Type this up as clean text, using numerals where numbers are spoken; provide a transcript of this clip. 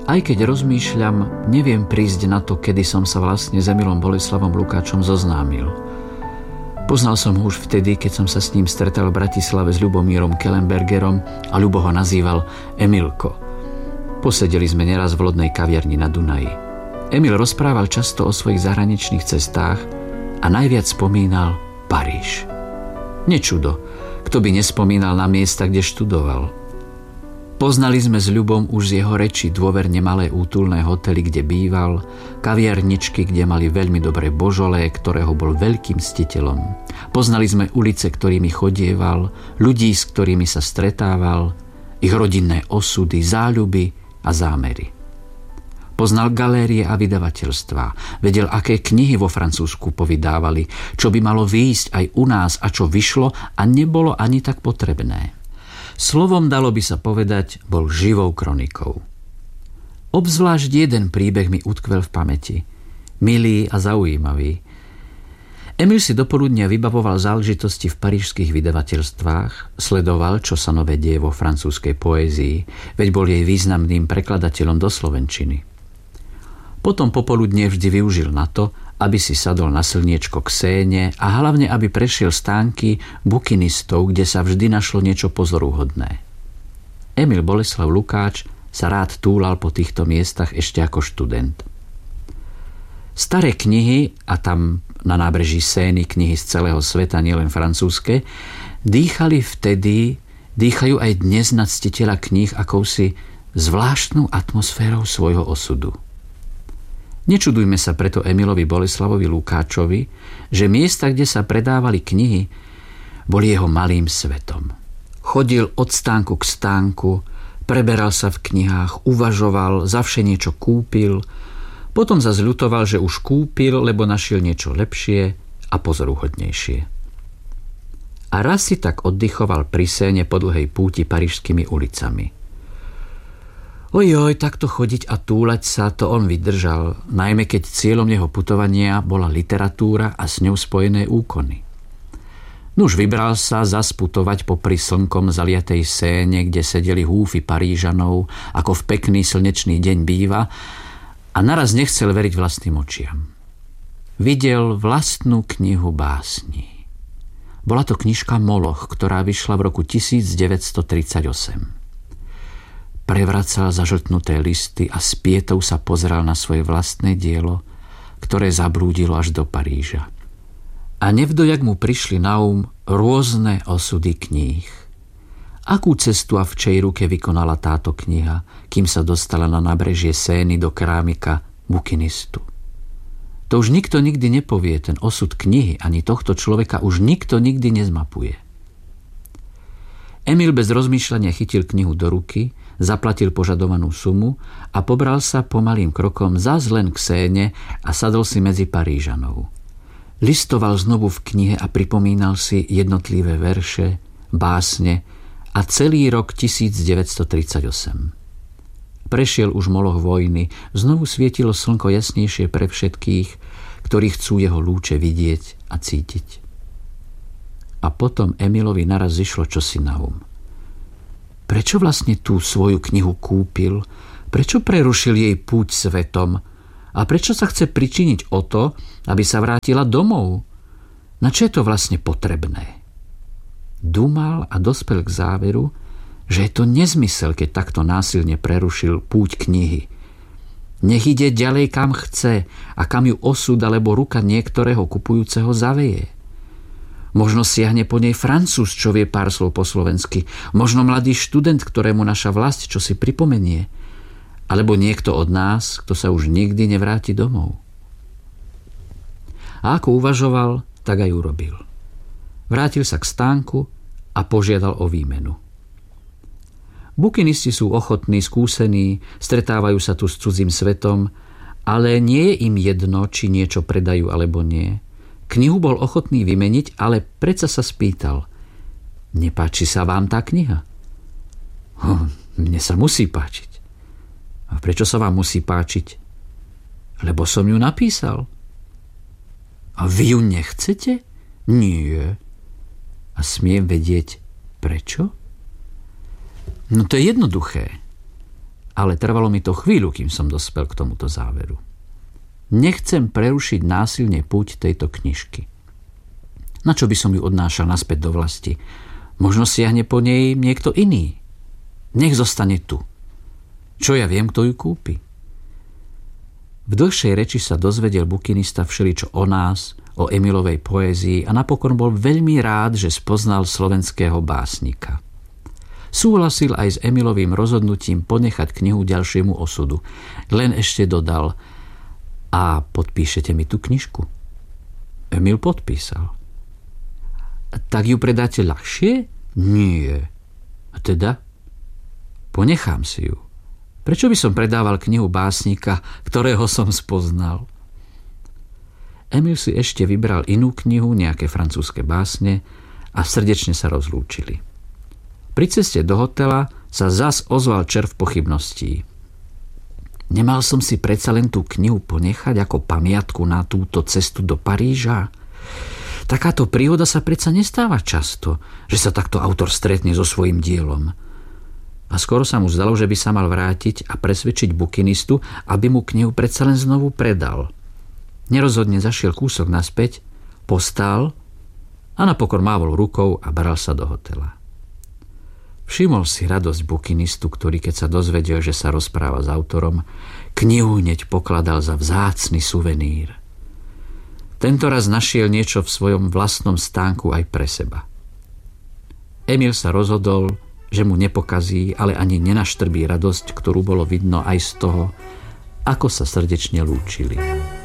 Aj keď rozmýšľam, neviem prísť na to, kedy som sa vlastne s Emilom Boleslavom Lukáčom zoznámil. Poznal som ho už vtedy, keď som sa s ním stretal v Bratislave s Ľubomírom Kellenbergerom a Ľubo ho nazýval Emilko. Posedeli sme neraz v lodnej kaviarni na Dunaji. Emil rozprával často o svojich zahraničných cestách a najviac spomínal Paríž. Nečudo, kto by nespomínal na miesta, kde študoval. Poznali sme s Ľubom už z jeho reči dôverne malé útulné hotely, kde býval, kaviarničky, kde mali veľmi dobré božolé, ktorého bol veľkým ctiteľom. Poznali sme ulice, ktorými chodieval, ľudí, s ktorými sa stretával, ich rodinné osudy, záľuby a zámery. Poznal galérie a vydavateľstvá, vedel, aké knihy vo Francúzsku povydávali, čo by malo výjsť aj u nás a čo vyšlo a nebolo ani tak potrebné. Slovom, dalo by sa povedať, bol živou kronikou. Obzvlášť jeden príbeh mi utkvel v pamäti. Milý a zaujímavý. Emil si dopoludnia vybavoval záležitosti v parížských vydavateľstvách, sledoval, čo sa nové deje vo francúzskej poézii, veď bol jej významným prekladateľom do slovenčiny. Potom popoludne vždy využil na to, aby si sadol na slniečko k Séne a hlavne, aby prešiel stánky bukinistov, kde sa vždy našlo niečo pozoruhodné. Emil Boleslav Lukáč sa rád túlal po týchto miestach ešte ako študent. Staré knihy, a tam na nábreží Sény knihy z celého sveta, nielen francúzske, dýchajú aj dnes na ctiteľa kníh akousi zvláštnou atmosférou svojho osudu. Nečudujme sa preto Emilovi Boleslavovi Lukáčovi, že miesta, kde sa predávali knihy, boli jeho malým svetom. Chodil od stánku k stánku, preberal sa v knihách, uvažoval, zavše niečo kúpil, potom zas ľutoval, že už kúpil, lebo našiel niečo lepšie a pozoruhodnejšie. A raz si tak oddychoval pri Séne po dlhej púti parížskými ulicami. Ojoj, takto chodiť a túlať sa, to on vydržal, najmä keď cieľom jeho putovania bola literatúra a s ňou spojené úkony. Nuž vybral sa zas putovať popri slnkom zaliatej Séne, kde sedeli húfy Parížanov, ako v pekný slnečný deň býva, a naraz nechcel veriť vlastným očiam. Videl vlastnú knihu básní. Bola to knižka Moloch, ktorá vyšla v roku 1938. Prevracal zažltnuté listy a s pietou sa pozeral na svoje vlastné dielo, ktoré zablúdilo až do Paríža. A nevdojak mu prišli na rôzne osudy kníh. Akú cestu a v čej ruke vykonala táto kniha, kým sa dostala na nábrežie Sény do keramika bukinistu? To už nikto nikdy nepovie, ten osud knihy ani tohto človeka už nikto nikdy nezmapuje. Emil bez rozmýšľania chytil knihu do ruky, zaplatil požadovanú sumu a pobral sa pomalým krokom zas len k Séne a sadol si medzi Parížanov. Listoval znovu v knihe a pripomínal si jednotlivé verše, básne a celý rok 1938. Prešiel už moloch vojny, znovu svietilo slnko jasnejšie pre všetkých, ktorí chcú jeho lúče vidieť a cítiť. A potom Emilovi naraz zišlo čosi na Prečo vlastne tú svoju knihu kúpil? Prečo prerušil jej púť svetom? A prečo sa chce pričiniť o to, aby sa vrátila domov? Na čo je to vlastne potrebné? Dúmal a dospel k záveru, že je to nezmysel, keď takto násilne prerušil púť knihy. Nech ide ďalej kam chce a kam ju osud alebo ruka niektorého kupujúceho zaveje. Možno siahne po nej Francúz, čo vie pár slov po slovensky. Možno mladý študent, ktorému naša vlast čo si pripomenie. Alebo niekto od nás, kto sa už nikdy nevráti domov. A ako uvažoval, tak aj urobil. Vrátil sa k stánku a požiadal o výmenu. Bukinisti sú ochotní, skúsení, stretávajú sa tu s cudzím svetom, ale nie je im jedno, či niečo predajú alebo nie. Knihu bol ochotný vymeniť, ale predsa sa spýtal: nepáči sa vám tá kniha? Mne sa musí páčiť. A prečo sa vám musí páčiť? Lebo som ju napísal. A vy ju nechcete? Nie. A smiem vedieť prečo? No to je jednoduché. ale trvalo mi to chvíľu, kým som dospel k tomuto záveru. Nechcem prerušiť násilne púť tejto knižky. Na čo by som ju odnášal naspäť do vlasti? Možno siahne po nej niekto iný. Nech zostane tu. Čo ja viem, kto ju kúpi? V dlhšej reči sa dozvedel bukinista všeličo o nás, o Emilovej poézii a napokon bol veľmi rád, že spoznal slovenského básnika. Súhlasil aj s Emilovým rozhodnutím ponechať knihu ďalšiemu osudu. Len ešte dodal: a podpíšete mi tú knižku? Emil podpísal. Tak ju predáte ľahšie? Nie. A teda? Ponechám si ju. Prečo by som predával knihu básnika, ktorého som spoznal? Emil si ešte vybral inú knihu, nejaké francúzske básne a srdečne sa rozlúčili. Pri ceste do hotela sa zas ozval červ pochybností. Nemal som si predsa len tú knihu ponechať ako pamiatku na túto cestu do Paríža? Takáto príhoda sa predsa nestáva často, že sa takto autor stretne so svojím dielom. A skoro sa mu zdalo, že by sa mal vrátiť a presvedčiť bukinistu, aby mu knihu predsa len znovu predal. Nerozhodne zašiel kúsok naspäť, postal a napokon mávol rukou a bral sa do hotela. Všimol si radosť bukinistu, ktorý, keď sa dozvedel, že sa rozpráva s autorom, knihu hneď pokladal za vzácny suvenír. Tento raz našiel niečo v svojom vlastnom stánku aj pre seba. Emil sa rozhodol, že mu nepokazí, ale ani nenaštrbí radosť, ktorú bolo vidno aj z toho, ako sa srdečne lúčili.